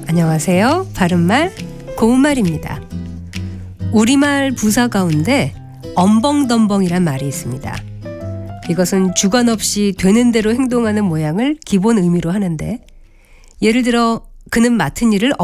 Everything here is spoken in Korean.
안녕하세요. 바른말 고운말입니다. 우리말 부사 가운데 엄벙덤벙이란 말이 있습니다. 이것은 주관 없이 되는 대로 행동하는 모양을 기본 의미로 하는데, 예를 들어 그는 맡은 일을